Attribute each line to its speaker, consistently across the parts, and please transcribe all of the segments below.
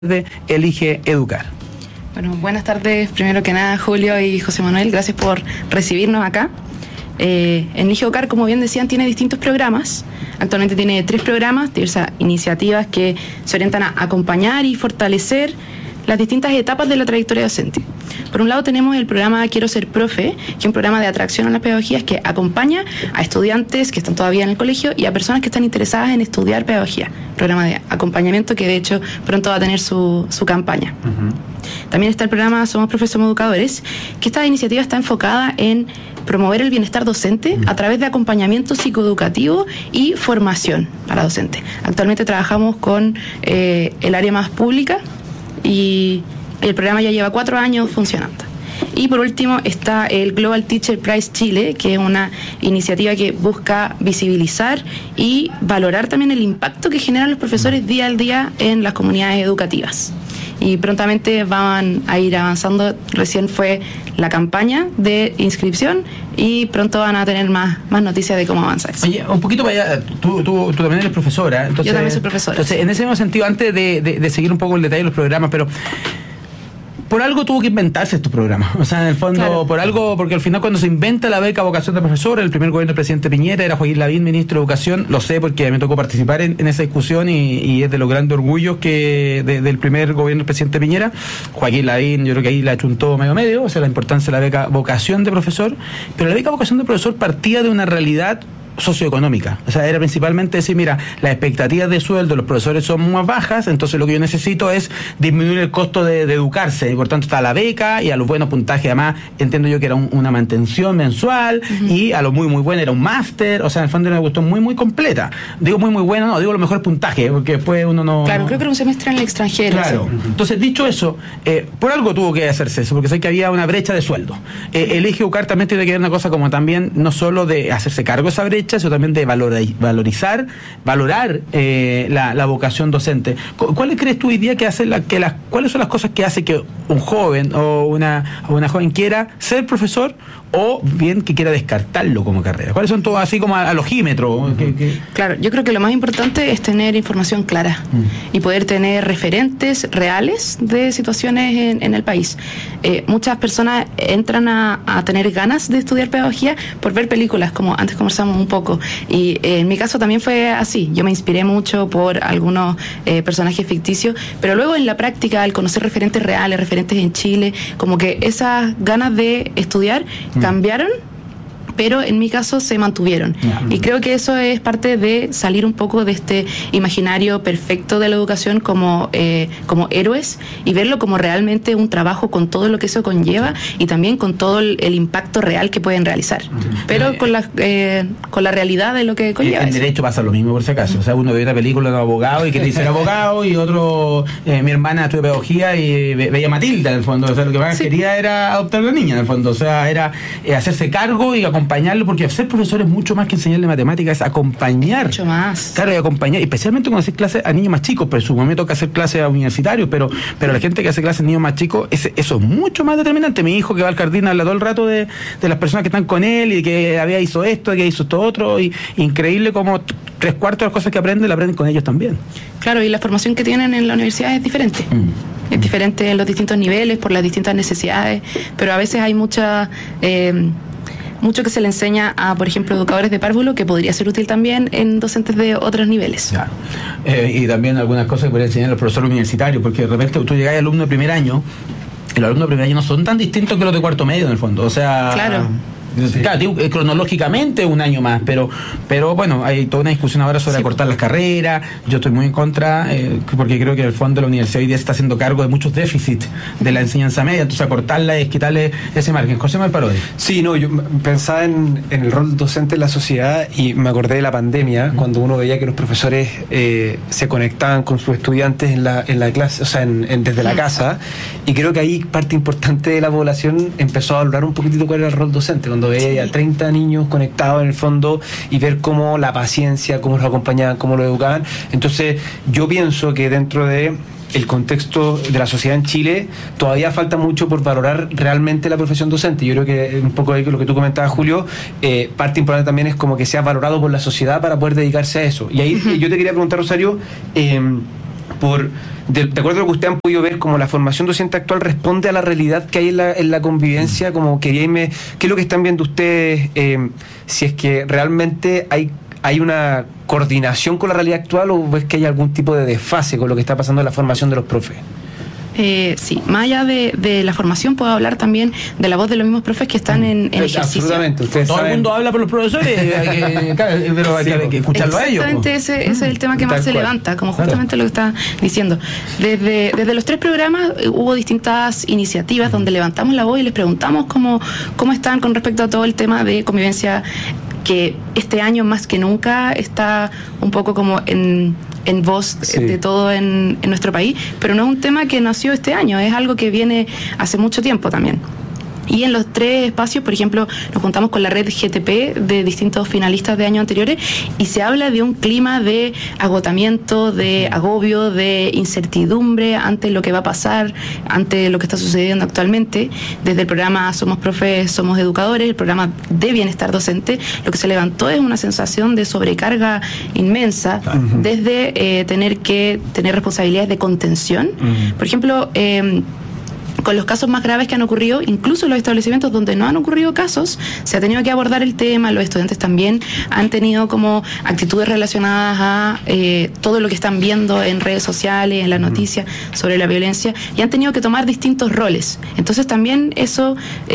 Speaker 1: de Elige Educar.
Speaker 2: Bueno, buenas tardes, primero que nada, Julio y José Manuel, gracias por recibirnos acá. Elige Educar, como bien decían, tiene distintos programas. Actualmente tiene 3 programas, diversas iniciativas que se orientan a acompañar y fortalecer las distintas etapas de la trayectoria docente. Por un lado tenemos el programa Quiero Ser Profe, que es un programa de atracción a las pedagogías que acompaña a estudiantes que están todavía en el colegio y a personas que están interesadas en estudiar pedagogía. Programa de acompañamiento que de hecho pronto va a tener su campaña. También está el programa Somos Profes, Somos Educadores, que esta iniciativa está enfocada en promover el bienestar docente a través de acompañamiento psicoeducativo y formación para docentes. Actualmente trabajamos con el área más pública y el programa ya lleva 4 años funcionando. Y por último está el Global Teacher Prize Chile, que es una iniciativa que busca visibilizar y valorar también el impacto que generan los profesores día al día en las comunidades educativas. Y prontamente van a ir avanzando. Recién fue la campaña de inscripción y pronto van a tener más noticias de cómo avanza eso.
Speaker 1: Oye, un poquito para allá, tú también eres profesora. Entonces,
Speaker 2: yo también soy profesora.
Speaker 1: Entonces, en ese mismo sentido, antes de seguir un poco el detalle de los programas, pero por algo tuvo que inventarse estos programas. O sea, en el fondo, claro, por algo, porque al final cuando se inventa la beca vocación de profesor, el primer gobierno del presidente Piñera era Joaquín Lavín, ministro de Educación, lo sé porque me tocó participar en esa discusión y es de los grandes orgullos que del primer gobierno del presidente Piñera. Joaquín Lavín, yo creo que ahí la achuntó medio, o sea, la importancia de la beca vocación de profesor, pero la beca vocación de profesor partía de una realidad socioeconómica, o sea, era principalmente decir, mira, las expectativas de sueldo de los profesores son más bajas, entonces lo que yo necesito es disminuir el costo de educarse, y por tanto está la beca y a los buenos puntajes, además entiendo yo que era una mantención mensual, y a lo muy bueno era un máster, o sea, en el fondo era una cuestión muy completa. Digo muy bueno, no, digo los mejores puntajes, porque después uno no...
Speaker 2: Claro, creo que era un semestre en el extranjero.
Speaker 1: Claro, sí. Entonces dicho eso, por algo tuvo que hacerse eso, porque sé que había una brecha de sueldo. Elige Educar también tiene que ver una cosa como también, no solo de hacerse cargo de esa brecha, sino también de valorar la vocación docente. ¿Cuáles crees tú hoy día que hacen cuáles son las cosas que hace que un joven o una joven quiera ser profesor o bien que quiera descartarlo como carrera? ¿Cuáles son todos así como al ojímetro?
Speaker 2: Claro, yo creo que lo más importante es tener información clara y poder tener referentes reales de situaciones en el país. Muchas personas entran a tener ganas de estudiar pedagogía por ver películas, como antes conversamos un poco, y en mi caso también fue así. Yo me inspiré mucho por algunos personajes ficticios, pero luego en la práctica, al conocer referentes reales, referentes en Chile, como que esas ganas de estudiar cambiaron, pero en mi caso se mantuvieron. Y creo que eso es parte de salir un poco de este imaginario perfecto de la educación como héroes y verlo como realmente un trabajo con todo lo que eso conlleva y también con todo el impacto real que pueden realizar. Pero con la realidad de lo que conlleva.
Speaker 1: En derecho pasa lo mismo, por si acaso. O sea, uno ve una película de abogado y quiere ser abogado, y otro, mi hermana estudia pedagogía y veía Matilda, en el fondo. O sea, lo que más quería era adoptar a la niña, en el fondo. O sea, era hacerse cargo y acompañarlo, porque ser profesor es mucho más que enseñarle matemáticas, es acompañar.
Speaker 2: Mucho más.
Speaker 1: Claro, y acompañar, especialmente cuando hacer clases a niños más chicos, pero en su momento toca hacer clases a universitarios, pero la gente que hace clases a niños más chicos, eso es mucho más determinante. Mi hijo que va al jardín habla todo el rato de las personas que están con él y que hizo esto, que hizo esto otro, y increíble como 3/4 de las cosas que aprenden, la aprenden con ellos también.
Speaker 2: Claro, y la formación que tienen en la universidad es diferente. Es diferente en los distintos niveles, por las distintas necesidades, pero a veces hay mucho que se le enseña a, por ejemplo, educadores de párvulo, que podría ser útil también en docentes de otros niveles.
Speaker 1: Claro. Y también algunas cosas que podrían enseñar a los profesores universitarios, porque de repente tú llegas a alumno de primer año, y los alumnos de primer año no son tan distintos que los de cuarto medio, en el fondo. O sea...
Speaker 2: Claro.
Speaker 1: Claro, digo, cronológicamente un año más, pero bueno, hay toda una discusión ahora sobre acortar las carreras. Yo estoy muy en contra, porque creo que en el fondo la universidad hoy día se está haciendo cargo de muchos déficits de la enseñanza media, entonces acortarla es quitarle ese margen. José Manuel Parodi.
Speaker 3: Sí, no, yo pensaba en el rol docente en la sociedad y me acordé de la pandemia, cuando uno veía que los profesores se conectaban con sus estudiantes en la clase, o sea, desde la casa, y creo que ahí parte importante de la población empezó a valorar un poquitito cuál era el rol docente, cuando veía a 30 niños conectados en el fondo y ver cómo la paciencia, cómo los acompañaban, cómo los educaban. Entonces yo pienso que dentro de el contexto de la sociedad en Chile todavía falta mucho por valorar realmente la profesión docente. Yo creo que un poco de lo que tú comentabas, Julio, parte importante también es como que sea valorado por la sociedad para poder dedicarse a eso. Y ahí yo te quería preguntar, Rosario, de acuerdo a lo que ustedes han podido ver, como la formación docente actual responde a la realidad que hay en la convivencia, como ¿qué es lo que están viendo ustedes? Si es que realmente hay una coordinación con la realidad actual, o ves que hay algún tipo de desfase con lo que está pasando en la formación de los profes.
Speaker 2: Sí, más allá de la formación, puedo hablar también de la voz de los mismos profes que están en ejercicio.
Speaker 3: Absolutamente, ustedes
Speaker 1: todo
Speaker 3: saben.
Speaker 1: El mundo habla por los profesores, pero hay que escucharlo a ellos.
Speaker 2: Exactamente, ese es el tema que más se levanta, como justamente lo que está diciendo. Desde los 3 programas hubo distintas iniciativas donde levantamos la voz y les preguntamos cómo están con respecto a todo el tema de convivencia, que este año más que nunca está un poco como en voz de todo en nuestro país, pero no es un tema que nació este año, es algo que viene hace mucho tiempo también. Y en los 3 espacios, por ejemplo, nos juntamos con la red GTP de distintos finalistas de años anteriores y se habla de un clima de agotamiento, de agobio, de incertidumbre ante lo que va a pasar, ante lo que está sucediendo actualmente. Desde el programa Somos Profes, Somos Educadores, el programa de bienestar docente, lo que se levantó es una sensación de sobrecarga inmensa, desde tener que tener responsabilidades de contención. Por ejemplo, con los casos más graves que han ocurrido, incluso en los establecimientos donde no han ocurrido casos, se ha tenido que abordar el tema. Los estudiantes también han tenido como actitudes relacionadas a todo lo que están viendo en redes sociales, en las noticias sobre la violencia, y han tenido que tomar distintos roles. Entonces también eso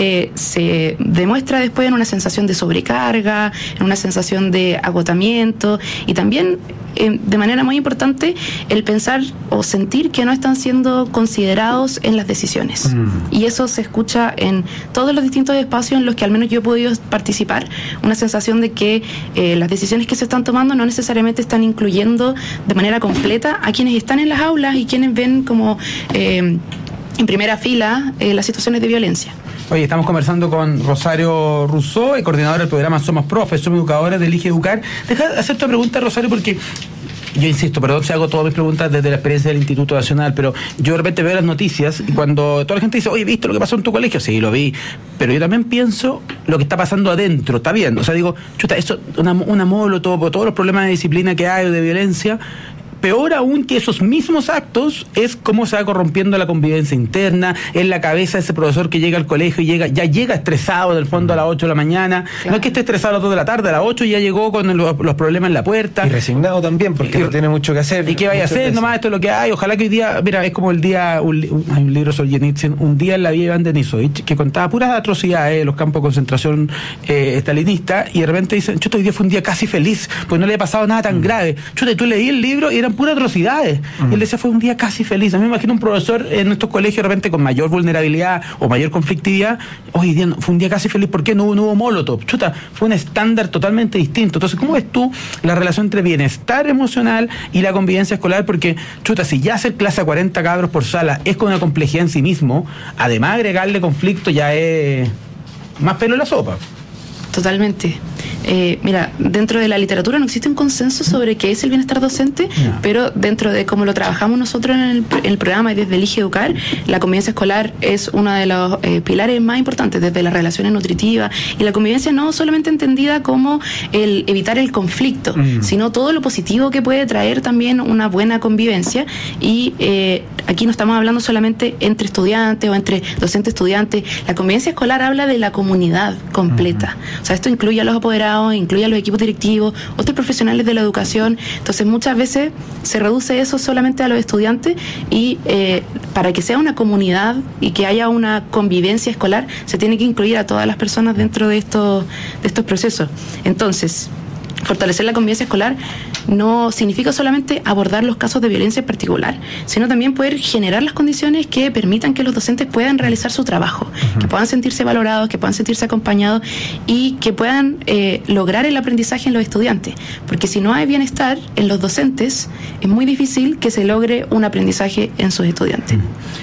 Speaker 2: se demuestra después en una sensación de sobrecarga, en una sensación de agotamiento, y también de manera muy importante el pensar o sentir que no están siendo considerados en las decisiones. Y eso se escucha en todos los distintos espacios en los que al menos yo he podido participar, una sensación de que las decisiones que se están tomando no necesariamente están incluyendo de manera completa a quienes están en las aulas y quienes ven como en primera fila las situaciones de violencia.
Speaker 1: Oye, estamos conversando con Rosario Rousseau, coordinadora del programa Somos Profes, Somos Educadores de Elige Educar. Deja de hacerte una pregunta, Rosario, porque yo insisto, perdón si hago todas mis preguntas desde la experiencia del Instituto Nacional, pero yo de repente veo las noticias y cuando toda la gente dice, oye, ¿viste lo que pasó en tu colegio? Sí, lo vi, pero yo también pienso lo que está pasando adentro, ¿está bien? O sea, digo, chuta, esto una molotov, todos los problemas de disciplina que hay o de violencia. Peor aún que esos mismos actos es cómo se va corrompiendo la convivencia interna, en la cabeza de ese profesor que llega al colegio y ya llega estresado del fondo a las 8 de la mañana. Claro. No es que esté estresado a las 2 de la tarde, a las 8 ya llegó con los problemas en la puerta.
Speaker 3: Y resignado también, porque no tiene mucho que hacer.
Speaker 1: ¿Y qué vaya a hacer? Nomás esto es lo que hay. Ojalá que hoy día, mira, es como el día, hay un libro sobre Solzhenitsyn, Un día en la vida de Iván Denisovich, que contaba puras atrocidades de los campos de concentración stalinista, y de repente dicen, chuta, hoy día fue un día casi feliz, pues no le había pasado nada tan grave. Chuta, y tú leí el libro y eran puras atrocidades. Y él decía, fue un día casi feliz. A mí me imagino un profesor en estos colegios de repente con mayor vulnerabilidad o mayor conflictividad, hoy día fue un día casi feliz, ¿por qué no hubo molotov? Chuta, fue un estándar totalmente distinto. Entonces, ¿cómo ves tú la relación entre bienestar emocional y la convivencia escolar? Porque, chuta, si ya hacer clase a 40 cabros por sala es con una complejidad en sí mismo, además agregarle conflicto ya es más pelo en la sopa.
Speaker 2: Totalmente. Mira, dentro de la literatura no existe un consenso sobre qué es el bienestar docente, pero dentro de cómo lo trabajamos nosotros en el programa y desde Elige Educar, la convivencia escolar es uno de los pilares más importantes, desde las relaciones nutritivas, y la convivencia no solamente entendida como el evitar el conflicto, sino todo lo positivo que puede traer también una buena convivencia. Y aquí no estamos hablando solamente entre estudiantes o entre docente-estudiante. La convivencia escolar habla de la comunidad completa. O sea, esto incluye a los apoderados, incluye a los equipos directivos, otros profesionales de la educación. Entonces muchas veces se reduce eso solamente a los estudiantes, y para que sea una comunidad y que haya una convivencia escolar se tiene que incluir a todas las personas dentro de estos procesos. Entonces, fortalecer la convivencia escolar no significa solamente abordar los casos de violencia en particular, sino también poder generar las condiciones que permitan que los docentes puedan realizar su trabajo, que puedan sentirse valorados, que puedan sentirse acompañados y que puedan lograr el aprendizaje en los estudiantes. Porque si no hay bienestar en los docentes, es muy difícil que se logre un aprendizaje en sus estudiantes.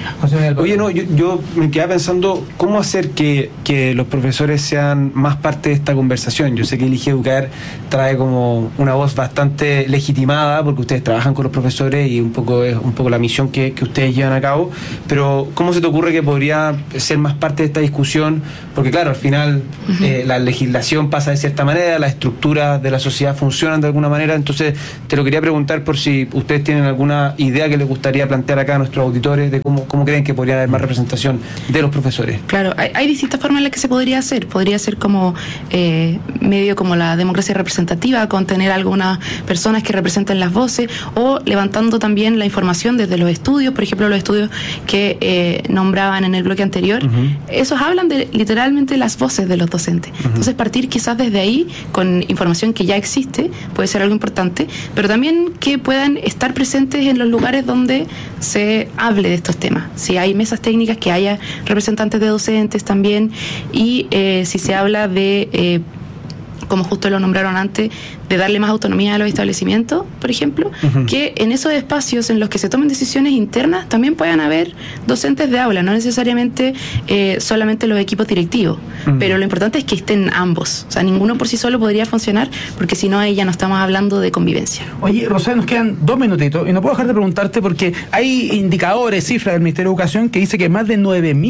Speaker 3: Oye, no, yo me quedaba pensando cómo hacer que los profesores sean más parte de esta conversación. Yo sé que Elige Educar trae trae como una voz bastante legitimada, porque ustedes trabajan con los profesores y es un poco la misión que ustedes llevan a cabo. Pero ¿cómo se te ocurre que podría ser más parte de esta discusión? Porque claro, al final la legislación pasa de cierta manera, las estructuras de la sociedad funcionan de alguna manera. Entonces te lo quería preguntar por si ustedes tienen alguna idea que les gustaría plantear acá a nuestros auditores de cómo creen que podría haber más representación de los profesores.
Speaker 2: Claro, hay distintas formas en las que se podría hacer. Podría ser como medio como la democracia representativa, con tener algunas personas que representen las voces, o levantando también la información desde los estudios, por ejemplo los estudios que nombraban en el bloque anterior. Esos hablan de literalmente las voces de los docentes. Entonces partir quizás desde ahí con información que ya existe puede ser algo importante, pero también que puedan estar presentes en los lugares donde se hable de estos temas. Si hay mesas técnicas, que haya representantes de docentes también, y si se habla de, como justo lo nombraron antes, de darle más autonomía a los establecimientos, por ejemplo, que en esos espacios en los que se tomen decisiones internas también puedan haber docentes de aula, no necesariamente solamente los equipos directivos, pero lo importante es que estén ambos, o sea, ninguno por sí solo podría funcionar, porque si no ahí ya no estamos hablando de convivencia.
Speaker 1: Oye, Rosario, nos quedan 2 minutitos y no puedo dejar de preguntarte, porque hay indicadores, cifras del Ministerio de Educación que dice que más de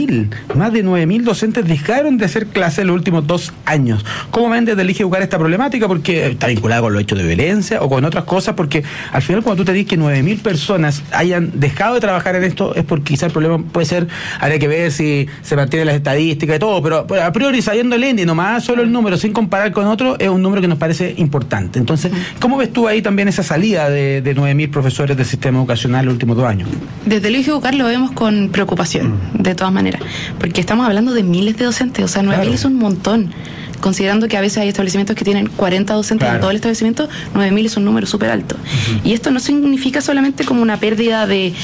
Speaker 1: 9.000 docentes dejaron de hacer clases en los últimos 2 años. ¿Cómo ven desde el IGEDUCAR esta problemática? Porque está vinculada con los hechos de violencia o con otras cosas, porque al final cuando tú te dices que 9.000 personas hayan dejado de trabajar en esto, es porque quizá el problema puede ser, habría que ver si se mantienen las estadísticas y todo, pero a priori sabiendo el índice, nomás solo el número, sin comparar con otro, es un número que nos parece importante. Entonces, ¿cómo ves tú ahí también esa salida de 9.000 profesores del sistema educacional en los últimos 2 años?
Speaker 2: Desde el IGEDUCAR lo vemos con preocupación, de todas maneras, porque estamos hablando de miles de docentes, o sea, 9.000 es un montón. Considerando que a veces hay establecimientos que tienen 40 docentes en todo el establecimiento, 9.000 es un número súper alto. Y esto no significa solamente como una pérdida de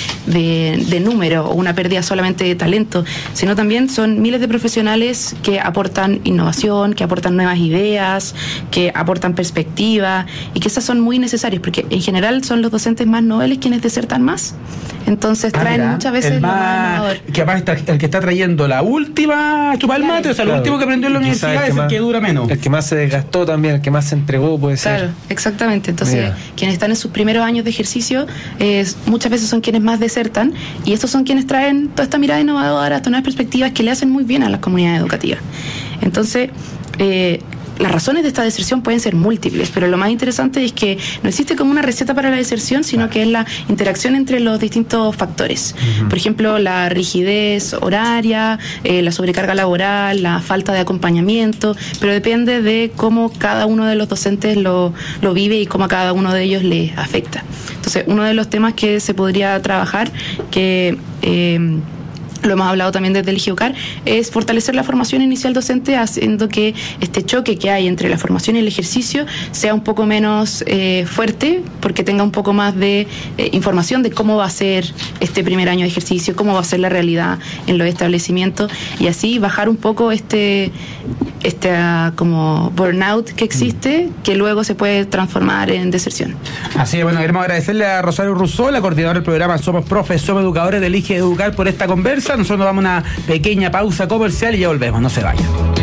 Speaker 2: número o una pérdida solamente de talento, sino también son miles de profesionales que aportan innovación, que aportan nuevas ideas, que aportan perspectiva, y que esas son muy necesarias, porque en general son los docentes más noveles quienes desertan más. Entonces traen muchas veces lo más innovador.
Speaker 1: Que además el que está trayendo la última chupa el mate, o sea, lo último que aprendió en la universidad es el que dura menos.
Speaker 3: El que más se desgastó también, el que más se entregó puede ser.
Speaker 2: Claro, exactamente. Entonces, quienes están en sus primeros años de ejercicio, muchas veces son quienes más desertan, y estos son quienes traen toda esta mirada innovadora, estas nuevas perspectivas que le hacen muy bien a las comunidades educativas. Entonces, las razones de esta deserción pueden ser múltiples, pero lo más interesante es que no existe como una receta para la deserción, sino que es la interacción entre los distintos factores. Por ejemplo, la rigidez horaria, la sobrecarga laboral, la falta de acompañamiento, pero depende de cómo cada uno de los docentes lo vive y cómo a cada uno de ellos les afecta. Entonces, uno de los temas que se podría trabajar, que lo hemos hablado también desde el IGEDUCAR, es fortalecer la formación inicial docente, haciendo que este choque que hay entre la formación y el ejercicio sea un poco menos fuerte, porque tenga un poco más de información de cómo va a ser este primer año de ejercicio, cómo va a ser la realidad en los establecimientos, y así bajar un poco este como burnout que existe, que luego se puede transformar en deserción.
Speaker 1: Así que bueno, queremos agradecerle a Rosario Rousseau, la coordinadora del programa Somos Profes, Somos Educadores del IGEDUCAR, por esta conversa. Nosotros nos vamos a una pequeña pausa comercial y ya volvemos, no se vayan.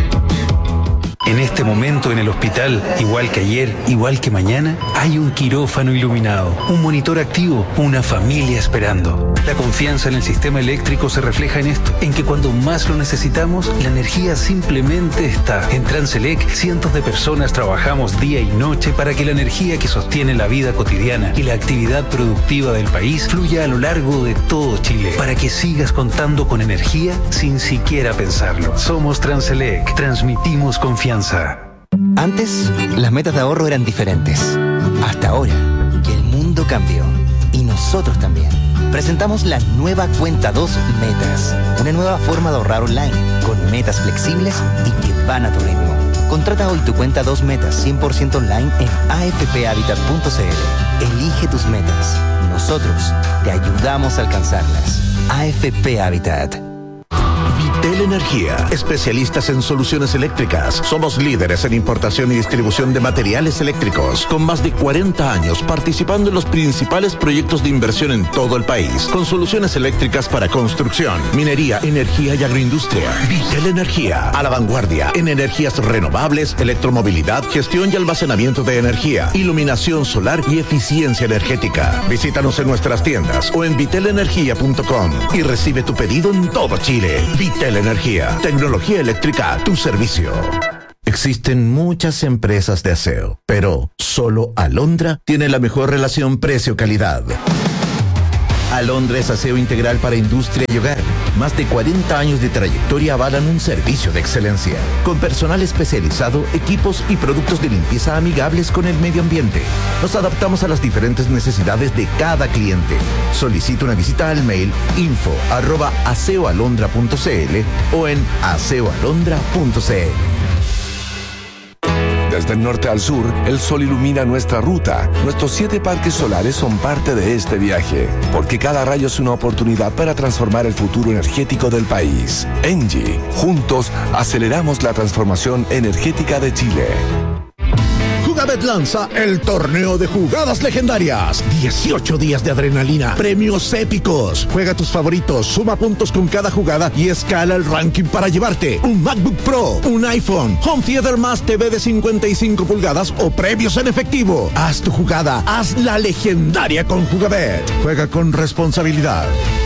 Speaker 4: En este momento en el hospital, igual que ayer, igual que mañana, hay un quirófano iluminado, un monitor activo, una familia esperando. La confianza en el sistema eléctrico se refleja en esto, en que cuando más lo necesitamos, la energía simplemente está. En Transelec, cientos de personas trabajamos día y noche para que la energía que sostiene la vida cotidiana y la actividad productiva del país fluya a lo largo de todo Chile, para que sigas contando con energía sin siquiera pensarlo. Somos Transelec, transmitimos confianza.
Speaker 5: Antes, las metas de ahorro eran diferentes. Hasta ahora, que el mundo cambió. Y nosotros también. Presentamos la nueva Cuenta 2 Metas. Una nueva forma de ahorrar online, con metas flexibles y que van a tu ritmo. Contrata hoy tu Cuenta 2 Metas 100% online en afphabitat.cl. Elige tus metas. Nosotros te ayudamos a alcanzarlas. AFP Habitat.
Speaker 6: Vitel Energía, especialistas en soluciones eléctricas. Somos líderes en importación y distribución de materiales eléctricos, con más de 40 años participando en los principales proyectos de inversión en todo el país, con soluciones eléctricas para construcción, minería, energía y agroindustria. Vitel Energía, a la vanguardia en energías renovables, electromovilidad, gestión y almacenamiento de energía, iluminación solar y eficiencia energética. Visítanos en nuestras tiendas o en vitelenergia.com y recibe tu pedido en todo Chile. Vitel Energía, tecnología eléctrica a tu servicio. Existen muchas empresas de aseo, pero solo Alondra tiene la mejor relación precio-calidad. Alondra es aseo integral para industria y hogar. Más de 40 años de trayectoria avalan un servicio de excelencia, con personal especializado, equipos y productos de limpieza amigables con el medio ambiente. Nos adaptamos a las diferentes necesidades de cada cliente. Solicita una visita al mail info@aseoalondra.cl o en aseoalondra.cl.
Speaker 7: Desde el norte al sur, el sol ilumina nuestra ruta. Nuestros 7 parques solares son parte de este viaje, porque cada rayo es una oportunidad para transformar el futuro energético del país. ENGIE, juntos aceleramos la transformación energética de Chile.
Speaker 6: Jugabet lanza el torneo de jugadas legendarias. 18 días de adrenalina, premios épicos. Juega tus favoritos, suma puntos con cada jugada y escala el ranking para llevarte un MacBook Pro, un iPhone, Home Theater más TV de 55 pulgadas o premios en efectivo. Haz tu jugada, haz la legendaria con Jugabet. Juega con responsabilidad.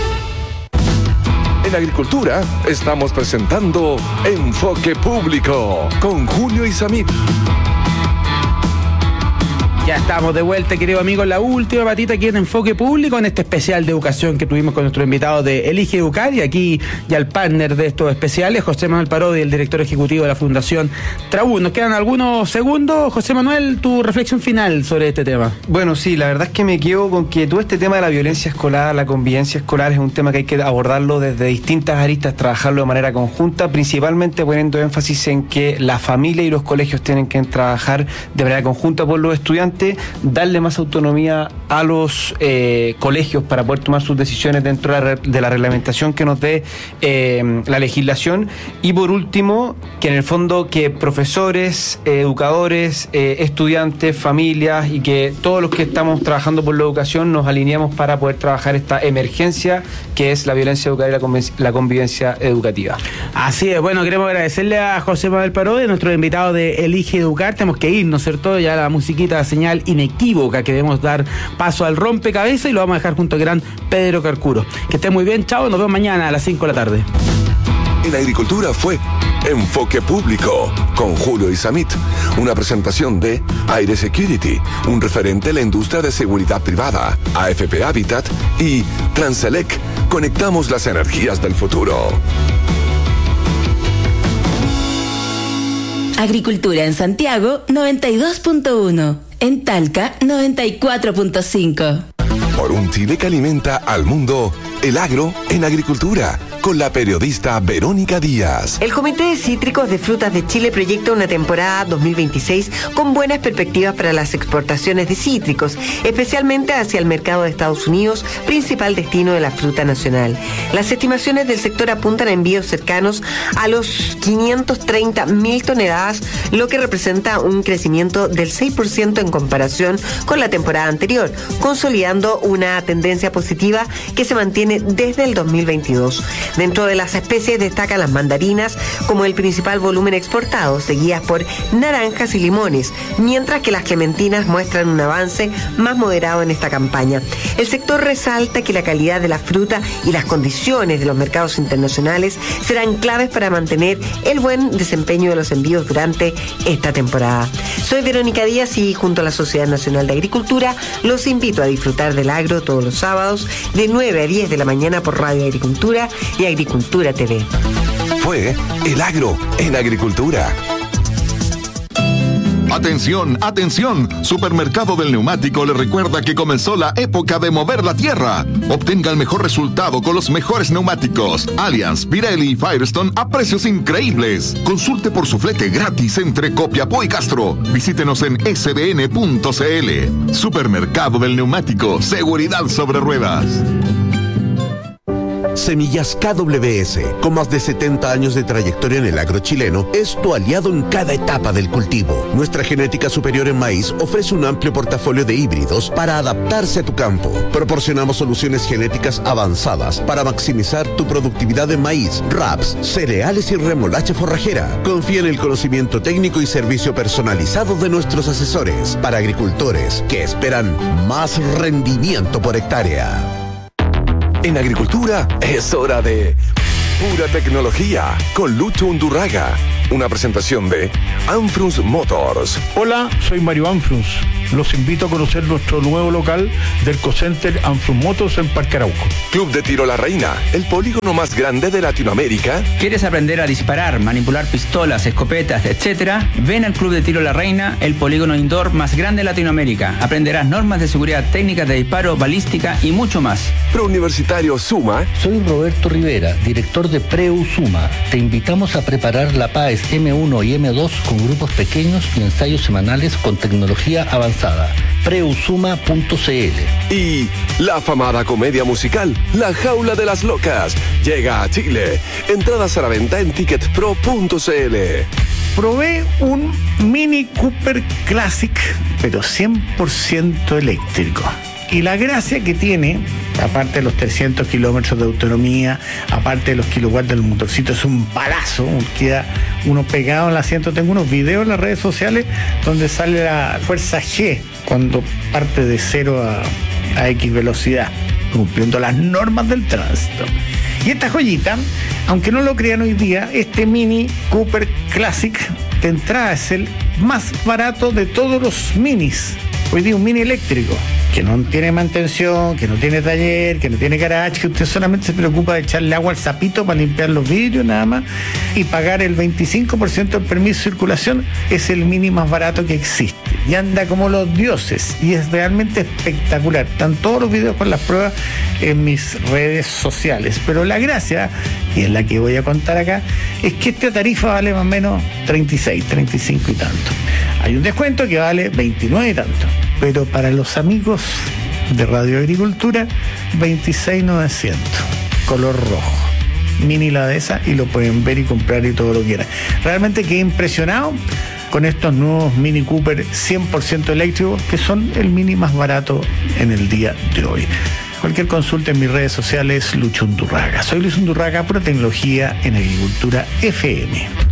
Speaker 7: En Agricultura estamos presentando Enfoque Público con Julio Isamit.
Speaker 1: Ya estamos de vuelta, querido amigo, la última patita aquí en Enfoque Público, en este especial de educación que tuvimos con nuestro invitado de Elige Educar, y aquí ya el partner de estos especiales, José Manuel Parodi, el director ejecutivo de la Fundación Trabú. Nos quedan algunos segundos. José Manuel, tu reflexión final sobre este tema.
Speaker 3: Bueno, sí, la verdad es que me quedo con que todo este tema de la violencia escolar, la convivencia escolar, es un tema que hay que abordarlo desde distintas aristas, trabajarlo de manera conjunta, principalmente poniendo énfasis en que la familia y los colegios tienen que trabajar de manera conjunta por los estudiantes, darle más autonomía a los colegios para poder tomar sus decisiones dentro de la reglamentación que nos dé la legislación, y por último, que en el fondo que profesores, educadores, estudiantes, familias y que todos los que estamos trabajando por la educación nos alineamos para poder trabajar esta emergencia que es la violencia educativa y la convivencia educativa.
Speaker 1: Así es, bueno, queremos agradecerle a José Manuel Parodi, nuestro invitado de Elige Educar. Tenemos que irnos, ¿cierto? Ya la musiquita, señal inequívoca que debemos dar paso al rompecabezas, y lo vamos a dejar junto al gran Pedro Carcuro. Que esté muy bien, chao, nos vemos mañana a las 5 de la tarde.
Speaker 7: En Agricultura fue Enfoque Público con Julio Isamit, una presentación de Aire Security, un referente en la industria de seguridad privada, AFP Habitat y Transelec. Conectamos las energías del futuro.
Speaker 8: Agricultura en Santiago 92.1, en Talca 94.5.
Speaker 7: Por un Chile que alimenta al mundo, el agro en agricultura, con la periodista Verónica Díaz.
Speaker 9: El Comité de Cítricos de Frutas de Chile proyecta una temporada 2026 con buenas perspectivas para las exportaciones de cítricos, especialmente hacia el mercado de Estados Unidos, principal destino de la fruta nacional. Las estimaciones del sector apuntan a envíos cercanos a los 530.000 toneladas, lo que representa un crecimiento del 6% en comparación con la temporada anterior, consolidando una tendencia positiva que se mantiene desde el 2022. Dentro de las especies destacan las mandarinas como el principal volumen exportado, seguidas por naranjas y limones, mientras que las clementinas muestran un avance más moderado en esta campaña. El sector resalta que la calidad de la fruta y las condiciones de los mercados internacionales serán claves para mantener el buen desempeño de los envíos durante esta temporada. Soy Verónica Díaz y junto a la Sociedad Nacional de Agricultura los invito a disfrutar del agro todos los sábados de 9 a 10 de la mañana por Radio Agricultura y Agricultura TV.
Speaker 7: Fue el agro en agricultura.
Speaker 10: Atención, atención, Supermercado del Neumático le recuerda que comenzó la época de mover la tierra. Obtenga el mejor resultado con los mejores neumáticos Allianz, Pirelli y Firestone a precios increíbles. Consulte por su flete gratis entre Copiapó y Castro. Visítenos en sbn.cl. Supermercado del Neumático, seguridad sobre ruedas.
Speaker 6: Semillas KWS, con más de 70 años de trayectoria en el agro chileno, es tu aliado en cada etapa del cultivo. Nuestra genética superior en maíz ofrece un amplio portafolio de híbridos para adaptarse a tu campo. Proporcionamos soluciones genéticas avanzadas para maximizar tu productividad en maíz, raps, cereales y remolacha forrajera. Confía en el conocimiento técnico y servicio personalizado de nuestros asesores para agricultores que esperan más rendimiento por hectárea.
Speaker 7: En agricultura es hora de Pura Tecnología con Lucho Undurraga. Una presentación de Anfrunz Motors.
Speaker 11: Hola, soy Mario Anfrunz. Los invito a conocer nuestro nuevo local del Cocenter Anfrunz Motors en Parque Arauco.
Speaker 7: Club de Tiro La Reina, el polígono más grande de Latinoamérica.
Speaker 12: ¿Quieres aprender a disparar, manipular pistolas, escopetas, etcétera? Ven al Club de Tiro La Reina, el polígono indoor más grande de Latinoamérica. Aprenderás normas de seguridad, técnicas de disparo, balística y mucho más.
Speaker 7: Preuniversitario Suma.
Speaker 13: Soy Roberto Rivera, director de Preu Suma. Te invitamos a preparar la PAES M1 y M2 con grupos pequeños y ensayos semanales con tecnología avanzada. Preusuma.cl.
Speaker 7: Y la afamada comedia musical La Jaula de las Locas llega a Chile. Entradas a la venta en ticketpro.cl.
Speaker 11: Probé un Mini Cooper Classic, pero 100% eléctrico. Y la gracia que tiene, aparte de los 300 kilómetros de autonomía, aparte de los kilowatts del motorcito, es un palazo, queda uno pegado en el asiento. Tengo unos videos en las redes sociales donde sale la fuerza G cuando parte de 0 a X velocidad, cumpliendo las normas del tránsito. Y esta joyita, aunque no lo crean hoy día, este Mini Cooper Classic de entrada es el más barato de todos los minis. Hoy día un mini eléctrico que no tiene mantención, que no tiene taller, que no tiene garage, que usted solamente se preocupa de echarle agua al sapito para limpiar los vidrios nada más y pagar el 25% del permiso de circulación, es el mini más barato que existe. Y anda como los dioses y es realmente espectacular. Están todos los videos con las pruebas en mis redes sociales. Pero la gracia, y es la que voy a contar acá, es que esta tarifa vale más o menos 36, 35 y tanto. Hay un descuento que vale 29 y tanto. Pero para los amigos de Radio Agricultura, 26.900, color rojo. Mini la de esa y lo pueden ver y comprar y todo lo que quieran. Realmente quedé impresionado con estos nuevos Mini Cooper 100% eléctricos, que son el mini más barato en el día de hoy. Cualquier consulta en mis redes sociales, Lucho Undurraga. Soy Luis Undurraga, Pura Tecnología en Agricultura FM.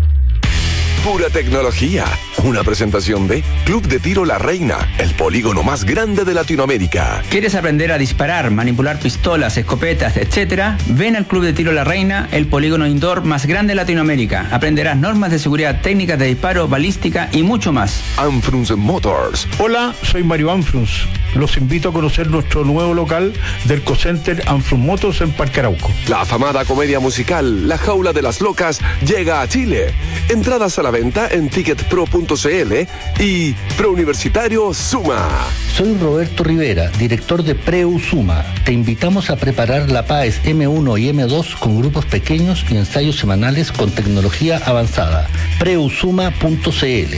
Speaker 7: Pura Tecnología, una presentación de Club de Tiro La Reina, el polígono más grande de Latinoamérica.
Speaker 12: ¿Quieres aprender a disparar, manipular pistolas, escopetas, etcétera? Ven al Club de Tiro La Reina, el polígono indoor más grande de Latinoamérica. Aprenderás normas de seguridad, técnicas de disparo, balística y mucho más.
Speaker 7: Anfrunz Motors.
Speaker 11: Hola, soy Mario Anfrunz. Los invito a conocer nuestro nuevo local del Cocenter Anfrunz Motors en Parque Arauco.
Speaker 7: La afamada comedia musical La Jaula de las Locas llega a Chile. Entradas a la venta en ticketpro.cl y Preuniversitario Suma.
Speaker 13: Soy Roberto Rivera, director de Preu Suma. Te invitamos a preparar la PAES M1 y M2 con grupos pequeños y ensayos semanales con tecnología avanzada. Preusuma.cl.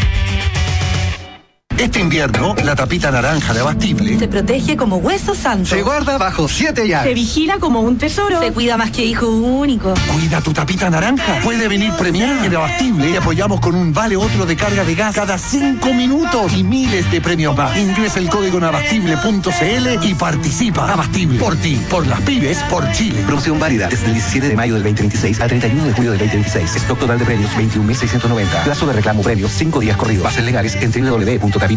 Speaker 14: Este invierno, la tapita naranja de Abastible
Speaker 15: se protege como hueso santo.
Speaker 14: Se guarda bajo 7 llaves.
Speaker 15: Se vigila como un tesoro. Se cuida más que hijo único.
Speaker 14: Cuida tu tapita naranja. Puede venir premiada. En Abastible te apoyamos con un vale otro de carga de gas cada 5 minutos y miles de premios más. Ingresa el código en abastible.cl y participa. Abastible. Por ti, por las pymes, por Chile.
Speaker 16: Promoción válida desde el 17 de mayo del 2026 al 31 de julio del 2026. Stock total de premios 21.690. Plazo de reclamo premios 5 días corridos. Bases legales en www.tapita.abastible.cl.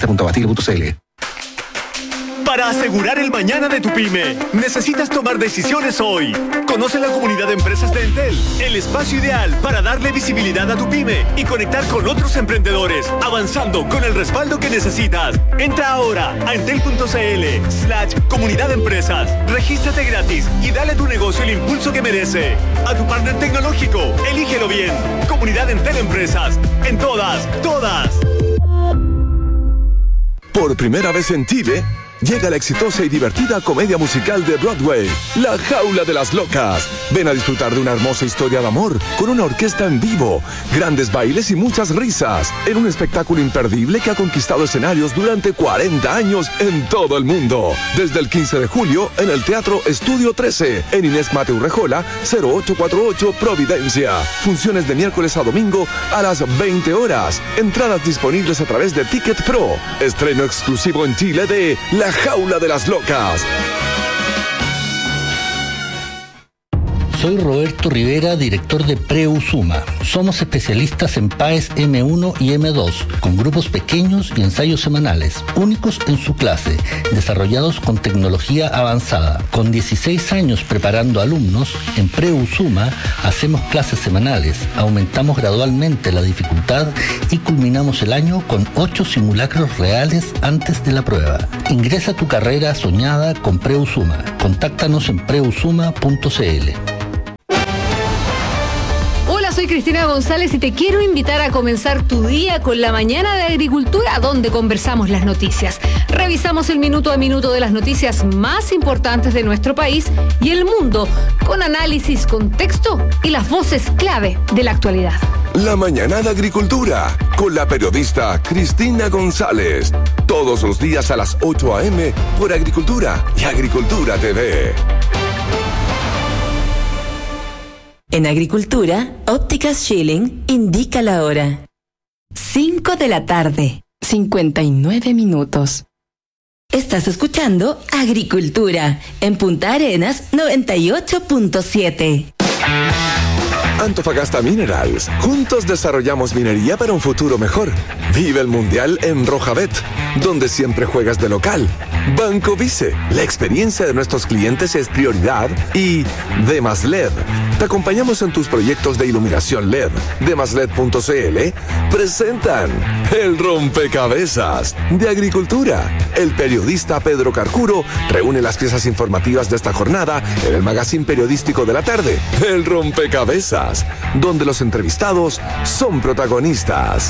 Speaker 17: Para asegurar el mañana de tu pyme, necesitas tomar decisiones hoy. Conoce la comunidad de empresas de Entel, el espacio ideal para darle visibilidad a tu pyme y conectar con otros emprendedores, avanzando con el respaldo que necesitas. Entra ahora a entel.cl/comunidad de empresas. Regístrate gratis y dale a tu negocio el impulso que merece. A tu partner tecnológico, elígelo bien. Comunidad Entel Empresas. En todas.
Speaker 7: Por primera vez en Chile, llega la exitosa y divertida comedia musical de Broadway, La Jaula de las Locas. Ven a disfrutar de una hermosa historia de amor con una orquesta en vivo, grandes bailes y muchas risas, en un espectáculo imperdible que ha conquistado escenarios durante 40 años en todo el mundo. Desde el 15 de julio en el Teatro Estudio 13, en Inés Mateu Rejola, 0848 Providencia. Funciones de miércoles a domingo a las 20 horas. Entradas disponibles a través de Ticket Pro. Estreno exclusivo en Chile de La Jaula de las Locas.
Speaker 13: Soy Roberto Rivera, director de Preusuma. Somos especialistas en PAES M1 y M2, con grupos pequeños y ensayos semanales, únicos en su clase, desarrollados con tecnología avanzada. Con 16 años preparando alumnos, en Preusuma hacemos clases semanales, aumentamos gradualmente la dificultad y culminamos el año con 8 simulacros reales antes de la prueba. Ingresa tu carrera soñada con Preusuma. Contáctanos en preusuma.cl.
Speaker 18: Soy Cristina González y te quiero invitar a comenzar tu día con la Mañana de Agricultura, donde conversamos las noticias. Revisamos el minuto a minuto de las noticias más importantes de nuestro país y el mundo, con análisis, contexto y las voces clave de la actualidad.
Speaker 7: La Mañana de Agricultura, con la periodista Cristina González. Todos los días a las 8 a.m. por Agricultura y Agricultura TV.
Speaker 8: En Agricultura, Ópticas Schilling indica la hora. 5 de la tarde, 59 minutos. Estás escuchando Agricultura en Punta Arenas 98.7.
Speaker 7: Antofagasta Minerals. Juntos desarrollamos minería para un futuro mejor. Vive el Mundial en Rojabet, donde siempre juegas de local. Banco Vice. La experiencia de nuestros clientes es prioridad. Y Demas LED. Te acompañamos en tus proyectos de iluminación LED. Demasled.cl presentan El Rompecabezas de Agricultura. El periodista Pedro Carcuro reúne las piezas informativas de esta jornada en el magazine periodístico de la tarde, El Rompecabezas, donde los entrevistados son protagonistas.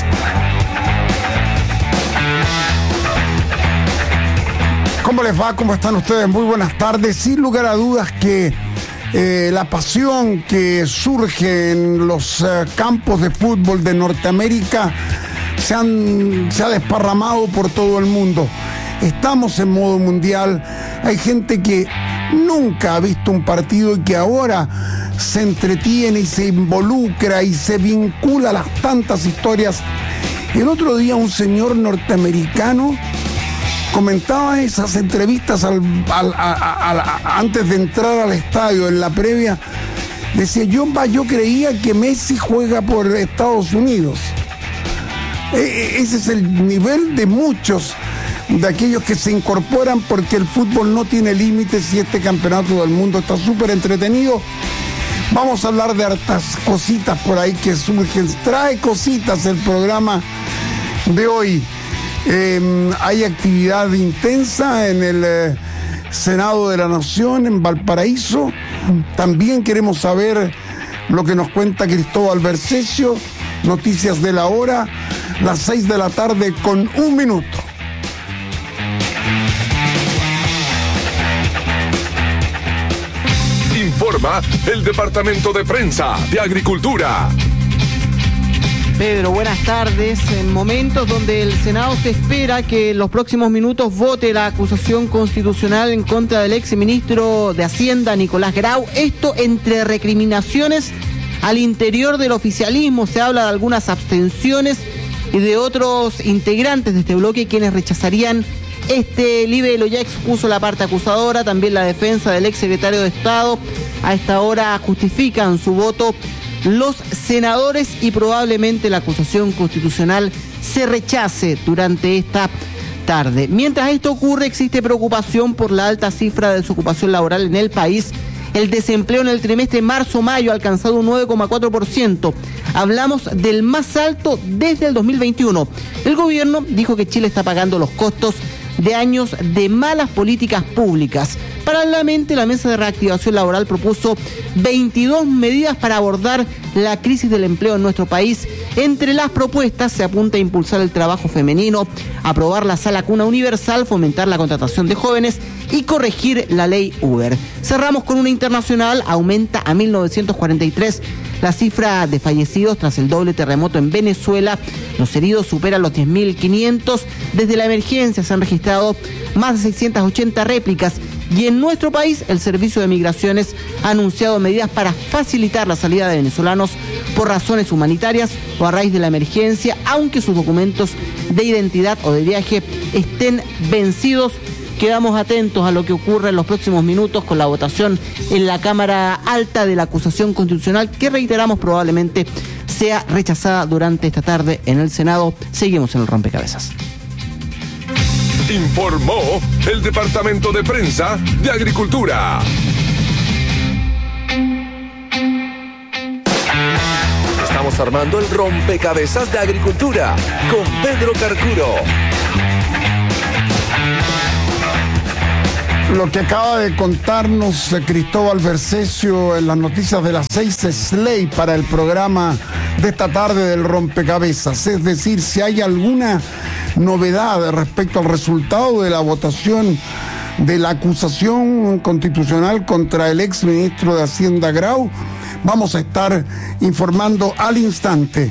Speaker 19: ¿Cómo les va? ¿Cómo están ustedes? Muy buenas tardes. Sin lugar a dudas que la pasión que surge en los campos de fútbol de Norteamérica se ha desparramado por todo el mundo. Estamos en modo mundial. Hay gente que nunca ha visto un partido y que ahora se entretiene y se involucra y se vincula a las tantas historias. El otro día un señor norteamericano comentaba esas entrevistas antes de entrar al estadio, en la previa. Decía, yo creía que Messi juega por Estados Unidos. Ese es el nivel de muchos de aquellos que se incorporan porque el fútbol no tiene límites y este campeonato del mundo está súper entretenido. Vamos a hablar de hartas cositas por ahí que surgen. Trae cositas el programa de hoy. Hay actividad intensa en el Senado de la Nación, en Valparaíso. También queremos saber lo que nos cuenta Cristóbal Bercesio. Noticias de la hora, las 6 de la tarde con 1 minuto.
Speaker 7: Informa el Departamento de Prensa de Agricultura.
Speaker 20: Pedro, buenas tardes. En momentos donde el Senado se espera que en los próximos minutos vote la acusación constitucional en contra del exministro de Hacienda, Nicolás Grau, esto entre recriminaciones al interior del oficialismo. Se habla de algunas abstenciones y de otros integrantes de este bloque quienes rechazarían este libelo. Ya expuso la parte acusadora, también la defensa del exsecretario de Estado. A esta hora justifican su voto los senadores y probablemente la acusación constitucional se rechace durante esta tarde. Mientras esto ocurre, existe preocupación por la alta cifra de desocupación laboral en el país. El desempleo en el trimestre marzo-mayo ha alcanzado un 9,4%. Hablamos del más alto desde el 2021. El gobierno dijo que Chile está pagando los costos de años de malas políticas públicas. Paralelamente, la Mesa de Reactivación Laboral propuso 22 medidas para abordar la crisis del empleo en nuestro país. Entre las propuestas se apunta a impulsar el trabajo femenino, aprobar la sala cuna universal, fomentar la contratación de jóvenes y corregir la ley Uber. Cerramos con una internacional. Aumenta a 1.943 la cifra de fallecidos tras el doble terremoto en Venezuela. Los heridos superan los 10.500. Desde la emergencia se han registrado más de 680 réplicas. Y en nuestro país, el Servicio de Migraciones ha anunciado medidas para facilitar la salida de venezolanos por razones humanitarias o a raíz de la emergencia, aunque sus documentos de identidad o de viaje estén vencidos. Quedamos atentos a lo que ocurre en los próximos minutos con la votación en la Cámara Alta de la acusación constitucional, que reiteramos probablemente sea rechazada durante esta tarde en el Senado. Seguimos en el rompecabezas.
Speaker 7: Informó el Departamento de Prensa de Agricultura. Estamos armando el rompecabezas de Agricultura con Pedro Carcuro.
Speaker 19: Lo que acaba de contarnos Cristóbal Bercesio en las noticias de las 6 es ley para el programa de esta tarde del rompecabezas. Es decir, si hay alguna novedad respecto al resultado de la votación de la acusación constitucional contra el ex ministro de Hacienda Grau, vamos a estar informando al instante.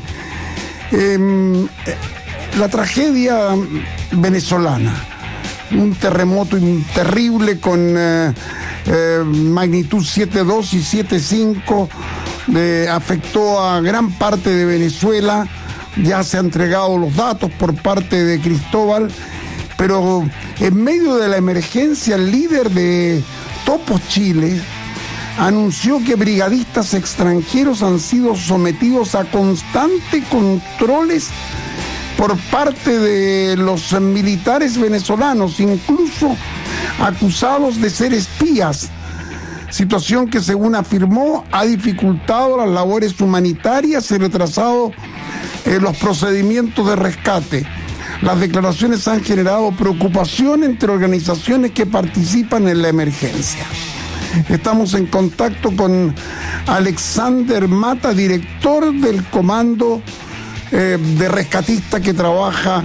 Speaker 19: La tragedia venezolana. Un terremoto terrible con magnitud 7.2 y 7.5 afectó a gran parte de Venezuela. Ya se han entregado los datos por parte de Cristóbal, pero en medio de la emergencia el líder de Topos Chile anunció que brigadistas extranjeros han sido sometidos a constantes controles por parte de los militares venezolanos, incluso acusados de ser espías, situación que, según afirmó, ha dificultado las labores humanitarias y retrasado los procedimientos de rescate. Las declaraciones han generado preocupación entre organizaciones que participan en la emergencia. Estamos en contacto con Alexander Mata, director del Comando de rescatista que trabaja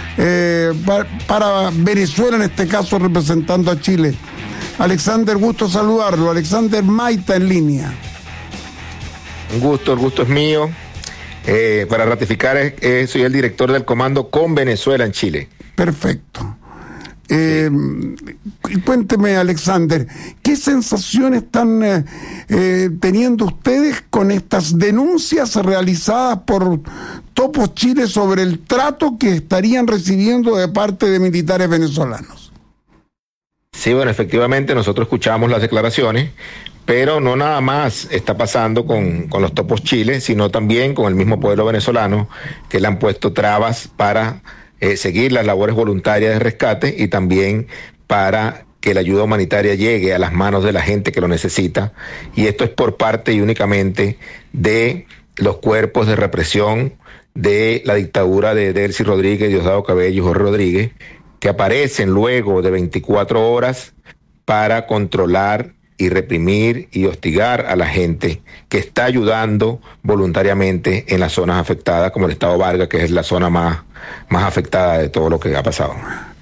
Speaker 19: para Venezuela, en este caso representando a Chile. Alexander, gusto saludarlo. Alexander Maita en línea.
Speaker 21: Un gusto, el gusto es mío. Para ratificar, soy el director del comando con Venezuela en Chile.
Speaker 19: Perfecto. Cuénteme, Alexander, ¿qué sensación están teniendo ustedes con estas denuncias realizadas por Topos Chile sobre el trato que estarían recibiendo de parte de militares venezolanos?
Speaker 21: Sí, bueno, efectivamente nosotros escuchamos las declaraciones, pero no nada más está pasando con los Topos Chile, sino también con el mismo pueblo venezolano, que le han puesto trabas para seguir las labores voluntarias de rescate y también para que la ayuda humanitaria llegue a las manos de la gente que lo necesita. Y esto es por parte y únicamente de los cuerpos de represión de la dictadura de Delcy Rodríguez, Diosdado Cabello y Jorge Rodríguez, que aparecen luego de 24 horas para controlar y reprimir y hostigar a la gente que está ayudando voluntariamente en las zonas afectadas, como el estado Vargas, que es la zona más afectada de todo lo que ha pasado.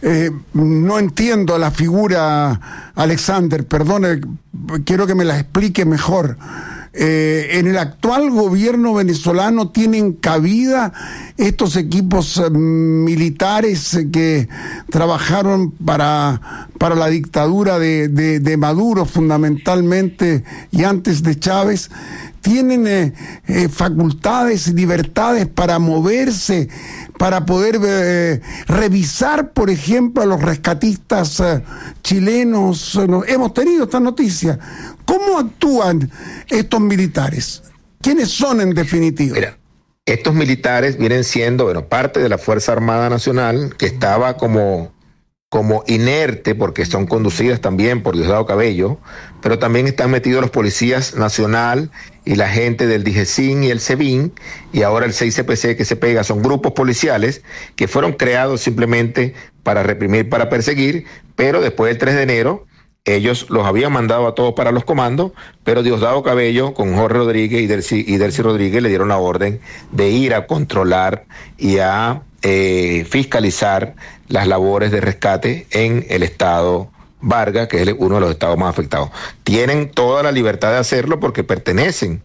Speaker 19: No entiendo la figura, Alexander, perdone, quiero que me la explique mejor. En el actual gobierno venezolano tienen cabida estos equipos militares que trabajaron para la dictadura de Maduro fundamentalmente y antes de Chávez. Tienen facultades y libertades para moverse, para poder revisar, por ejemplo, a los rescatistas chilenos. Hemos tenido esta noticia. ¿Cómo actúan estos militares? ¿Quiénes son en definitiva?
Speaker 21: Mira, estos militares vienen siendo, parte de la Fuerza Armada Nacional, que estaba como inerte, porque son conducidas también por Diosdado Cabello, pero también están metidos los policías nacional y la gente del DIGESIN y el SEBIN, y ahora el 6CPC que se pega. Son grupos policiales que fueron creados simplemente para reprimir, para perseguir, pero después del 3 de enero ellos los habían mandado a todos para los comandos, pero Diosdado Cabello con Jorge Rodríguez y Delcy Rodríguez le dieron la orden de ir a controlar y a fiscalizar las labores de rescate en el estado Vargas, que es uno de los estados más afectados. Tienen toda la libertad de hacerlo porque pertenecen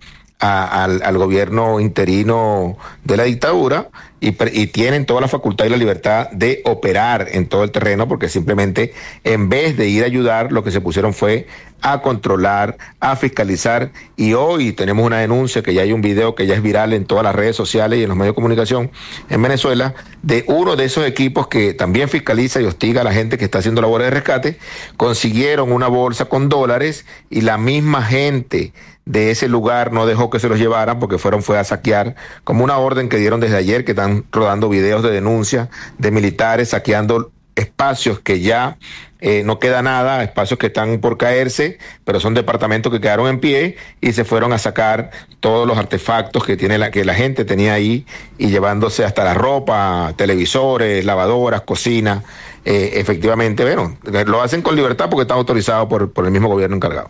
Speaker 21: al gobierno interino de la dictadura y tienen toda la facultad y la libertad de operar en todo el terreno, porque simplemente en vez de ir a ayudar, lo que se pusieron fue a controlar, a fiscalizar, y hoy tenemos una denuncia que ya hay un video que ya es viral en todas las redes sociales y en los medios de comunicación en Venezuela, de uno de esos equipos que también fiscaliza y hostiga a la gente que está haciendo labores de rescate. Consiguieron una bolsa con dólares y la misma gente de ese lugar no dejó que se los llevaran porque fue a saquear, como una orden que dieron desde ayer, que están rodando videos de denuncia de militares saqueando espacios que ya no queda nada, espacios que están por caerse, pero son departamentos que quedaron en pie, y se fueron a sacar todos los artefactos que que la gente tenía ahí, y llevándose hasta la ropa, televisores, lavadoras, cocina. Efectivamente, bueno, lo hacen con libertad porque está autorizado por el mismo gobierno encargado.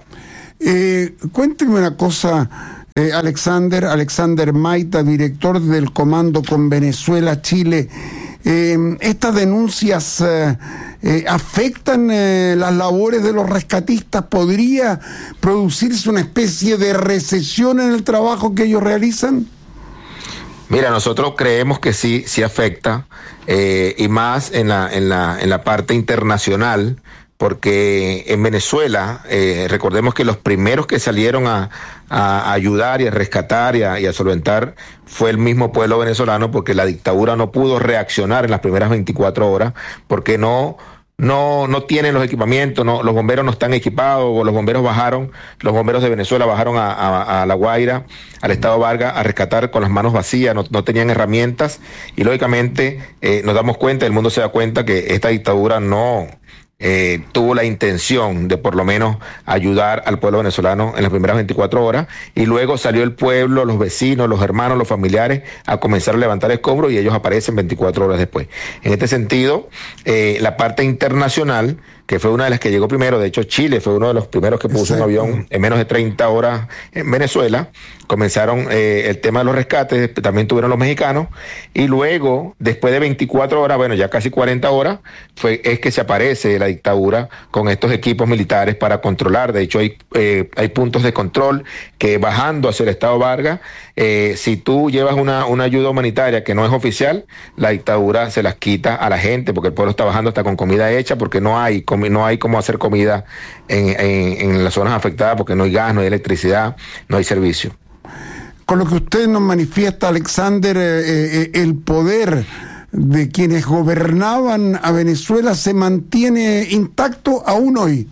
Speaker 19: Cuénteme una cosa, Alexander Maita, director del Comando con Venezuela, Chile. ¿Estas denuncias afectan las labores de los rescatistas? ¿Podría producirse una especie de recesión en el trabajo que ellos realizan?
Speaker 21: Mira, nosotros creemos que sí afecta, y más en la parte internacional, porque en Venezuela, recordemos que los primeros que salieron a ayudar y a rescatar y a solventar fue el mismo pueblo venezolano, porque la dictadura no pudo reaccionar en las primeras 24 horas, porque no tienen los equipamientos, los bomberos no están equipados, o los bomberos de Venezuela bajaron a La Guaira, al estado Vargas, a rescatar con las manos vacías, no tenían herramientas, y lógicamente nos damos cuenta, el mundo se da cuenta que esta dictadura no tuvo la intención de por lo menos ayudar al pueblo venezolano en las primeras 24 horas, y luego salió el pueblo, los vecinos, los hermanos, los familiares a comenzar a levantar escombros, y ellos aparecen 24 horas después. En este sentido, la parte internacional, que fue una de las que llegó primero, de hecho Chile fue uno de los primeros que puso un avión en menos de 30 horas en Venezuela, comenzaron el tema de los rescates, también tuvieron los mexicanos, y luego, después de 24 horas, bueno, ya casi 40 horas, es que se aparece la dictadura con estos equipos militares para controlar. De hecho, hay puntos de control que, bajando hacia el estado Vargas, si tú llevas una ayuda humanitaria que no es oficial, la dictadura se las quita a la gente, porque el pueblo está bajando hasta con comida hecha, porque no hay cómo hacer comida en las zonas afectadas, porque no hay gas, no hay electricidad, no hay servicio.
Speaker 19: Con lo que usted nos manifiesta, Alexander, el poder de quienes gobernaban a Venezuela se mantiene intacto aún hoy.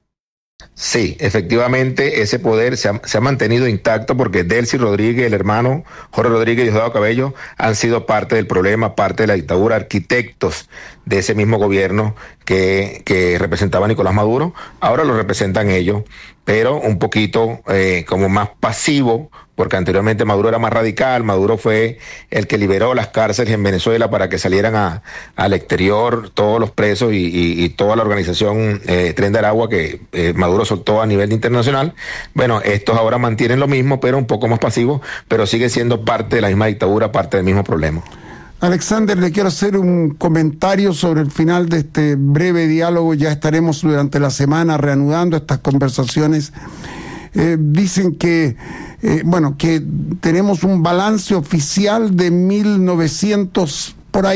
Speaker 21: Sí, efectivamente, ese poder se ha mantenido intacto, porque Delcy Rodríguez, el hermano Jorge Rodríguez y Diosdado Cabello han sido parte del problema, parte de la dictadura, arquitectos de ese mismo gobierno que representaba a Nicolás Maduro. Ahora lo representan ellos, pero un poquito como más pasivo, porque anteriormente Maduro era más radical. Maduro fue el que liberó las cárceles en Venezuela para que salieran al exterior todos los presos y toda la organización Tren de Aragua que Maduro soltó a nivel internacional. Bueno, estos ahora mantienen lo mismo, pero un poco más pasivos, pero sigue siendo parte de la misma dictadura, parte del mismo problema.
Speaker 19: Alexander, le quiero hacer un comentario sobre el final de este breve diálogo. Ya estaremos durante la semana reanudando estas conversaciones. Dicen que que tenemos un balance oficial de 1900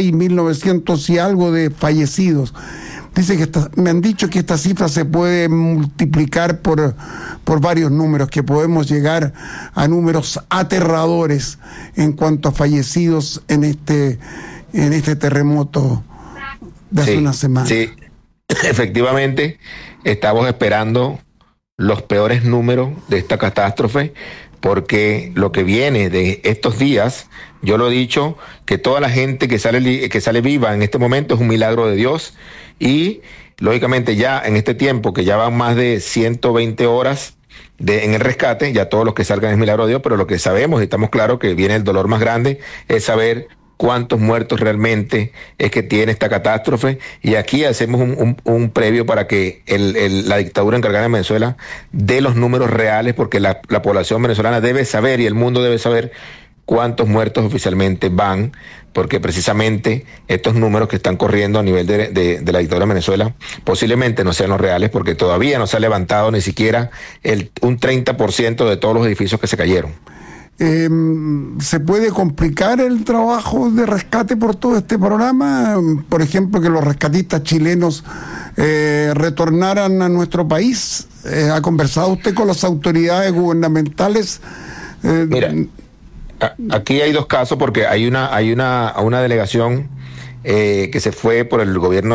Speaker 19: y algo de fallecidos. Dice que me han dicho que esta cifra se puede multiplicar por varios números, que podemos llegar a números aterradores en cuanto a fallecidos en este terremoto de hace una semana.
Speaker 21: Sí, efectivamente, estamos esperando los peores números de esta catástrofe, porque lo que viene de estos días, yo lo he dicho, que toda la gente que sale viva en este momento es un milagro de Dios, y lógicamente ya en este tiempo, que ya van más de 120 horas en el rescate, ya todos los que salgan es milagro de Dios, pero lo que sabemos y estamos claros que viene el dolor más grande es saber cuántos muertos realmente es que tiene esta catástrofe, y aquí hacemos un previo para que la dictadura encargada en Venezuela dé los números reales, porque la población venezolana debe saber y el mundo debe saber cuántos muertos oficialmente van, porque precisamente estos números que están corriendo a nivel de la dictadura de Venezuela posiblemente no sean los reales, porque todavía no se ha levantado ni siquiera un 30% de todos los edificios que se cayeron.
Speaker 19: ¿Se puede complicar el trabajo de rescate por todo este programa? Por ejemplo, que los rescatistas chilenos retornaran a nuestro país. ¿Ha conversado usted con las autoridades gubernamentales?
Speaker 21: Mira, aquí hay dos casos, porque hay una delegación que se fue por el gobierno